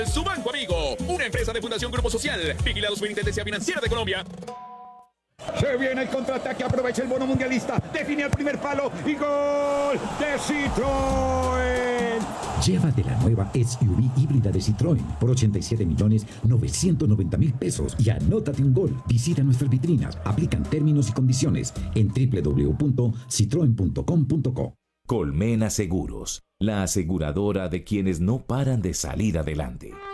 Su Banco Amigo, una empresa de Fundación Grupo Social, vigilado Superintendencia Financiera de Colombia. Se viene el contraataque, aprovecha el bono mundialista, define al primer palo y gol de Citroën. Llévate la nueva SUV híbrida de Citroën por 87.990.000 pesos y anótate un gol. Visita nuestras vitrinas, aplican términos y condiciones en www.citroen.com.co. Colmena Seguros, la aseguradora de quienes no paran de salir adelante.